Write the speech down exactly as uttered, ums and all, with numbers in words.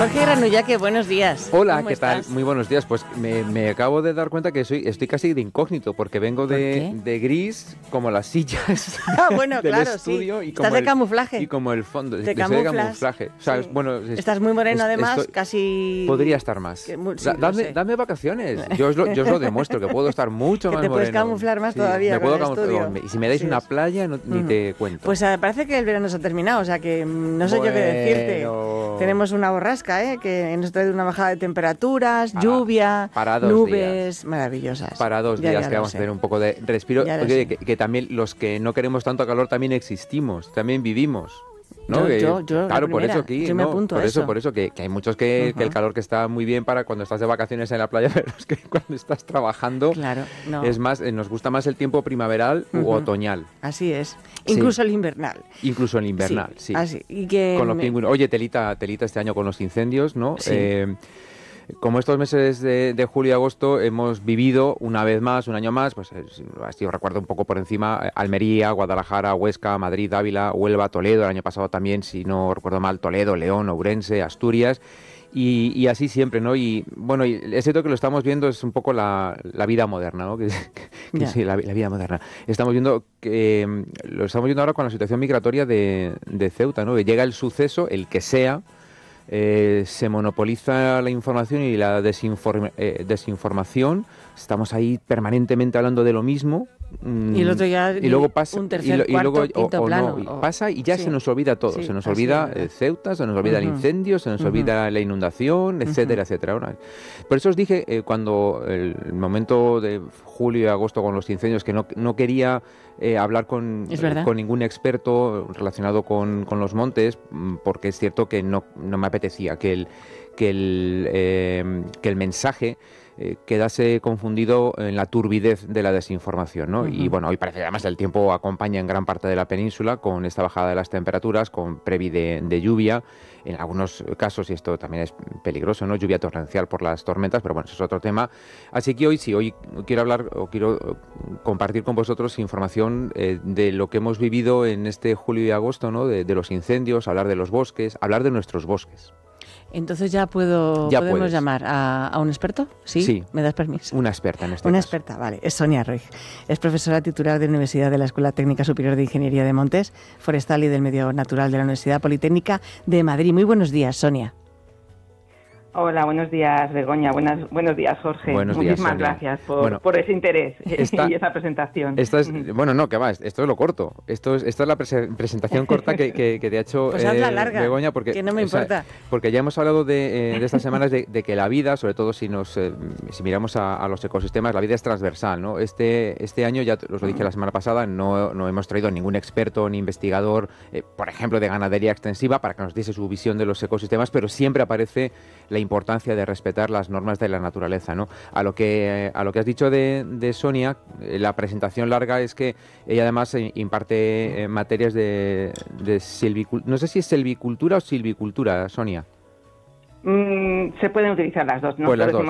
Jorge Granullaque, buenos días. Hola, ¿Cómo ¿qué estás? tal? Muy buenos días. Pues me, me acabo de dar cuenta que soy, estoy casi de incógnito porque vengo de, de gris como las sillas Ah, bueno, del claro, estudio sí. y Estás como de el, camuflaje. y como el fondo. Te Estoy camuflas. de camuflaje. O sea, Sí. bueno, es, Estás muy moreno, es, además, estoy, casi... Podría estar más. Que, sí, Da, dame, sé. dame vacaciones. Yo os, lo, yo os lo demuestro, que puedo estar mucho que más te moreno. puedes camuflar más sí, todavía me con puedo el camuflar. estudio. Y si me dais Así una es. playa, no, ni Mm. te cuento. Pues uh, parece que el verano se ha terminado, o sea que mm, no sé bueno, yo qué decirte. Tenemos una borrasca, ¿eh? Que nos trae una bajada de temperaturas, para, lluvia, para dos nubes días. maravillosas. Para dos ya, días ya que lo vamos sé. a tener un poco de respiro. Ya lo Oye, sé. que, que también los que no queremos tanto calor también existimos, también vivimos. ¿No? Yo, Que, yo, yo, claro, la por primera, eso aquí, yo me no, apunto por a eso, eso. por eso que, que hay muchos que, Uh-huh. que el calor que está muy bien para cuando estás de vacaciones en la playa, pero es que cuando estás trabajando, Claro, no. es más, eh, nos gusta más el tiempo primaveral u Uh-huh. otoñal. Así es, Sí. incluso el invernal. Incluso el invernal, sí. sí. Así. Y que Con los me- pingüinos. Oye, telita, telita este año con los incendios, ¿no? Sí. Eh, como estos meses de, de julio y agosto hemos vivido una vez más, un año más, pues eh, así os recuerdo un poco por encima, eh, Almería, Guadalajara, Huesca, Madrid, Ávila, Huelva, Toledo, el año pasado también, si no recuerdo mal, Toledo, León, Ourense, Asturias, y, y así siempre, ¿no? Y bueno, y es cierto que lo estamos viendo, es un poco la, la vida moderna, ¿no? Que, que Ya. sí, la, la vida moderna. Estamos viendo que eh, lo estamos viendo ahora con la situación migratoria de, de Ceuta, ¿no? Que llega el suceso, el que sea, eh, se monopoliza la información y la desinform- eh, desinformación. Estamos ahí permanentemente hablando de lo mismo. mm, Y el otro ya y luego pasa un y, tercer, lo- y cuarto, luego o- quinto o plano. no, y o- pasa y ya sí. se nos olvida todo. Sí, se nos así olvida es, ¿verdad? eh, Ceuta, se nos olvida el Ujú. incendio, se nos Ujú. olvida la inundación, etcétera, etcétera. Bueno, por eso os dije eh, cuando el, el momento de julio y agosto con los incendios que no, no quería eh, hablar con, Es verdad. con ningún experto relacionado con, con los montes, mm, porque es cierto que no, no me apetecía que el, que el, eh, que el mensaje eh, quedase confundido en la turbidez de la desinformación, ¿no? Uh-huh. Y bueno, hoy parece que además el tiempo acompaña en gran parte de la península con esta bajada de las temperaturas, con previ de, de lluvia, en algunos casos, y esto también es peligroso, ¿no? Lluvia torrencial por las tormentas, pero bueno, eso es otro tema. Así que hoy sí, hoy quiero hablar o quiero compartir con vosotros información eh, de lo que hemos vivido en este julio y agosto, ¿no? De, de los incendios, hablar de los bosques, hablar de nuestros bosques. Entonces ya puedo Ya podemos puedes. llamar a, a un experto, ¿sí? Sí. ¿Me das permiso? Una experta en este Una caso. experta, vale. Es Sonia Roig. Es profesora titular de la Universidad de la Escuela Técnica Superior de Ingeniería de Montes, Forestal y del Medio Natural de la Universidad Politécnica de Madrid. Muy buenos días, Sonia. Hola, buenos días, Begoña. Buenas, buenos días, Jorge. Buenos días, Muchísimas Sonia. gracias por, Bueno, por ese interés esta- y esa presentación. Esta es, bueno, no, que va, esto es lo corto. Esto es, esta es la prese- presentación corta que, que, que te ha hecho Pues hazla eh, larga, Begoña, porque, que no me o sea, importa. porque ya hemos hablado de, eh, de estas semanas de, de que la vida, sobre todo si nos eh, si miramos a, a los ecosistemas, la vida es transversal, ¿no? Este, este año, ya os lo dije la semana pasada, no, no hemos traído ningún experto ni investigador, eh, por ejemplo, de ganadería extensiva, para que nos diese su visión de los ecosistemas, pero siempre aparece la importancia de respetar las normas de la naturaleza, ¿no? A lo que, eh, a lo que has dicho de, de Sonia, eh, la presentación larga es que ella además eh, imparte eh, materias de, de silvicultura, no sé si es silvicultura o silvicultura, Sonia. Mm, se pueden utilizar las dos, ¿no? Pues las Nosotros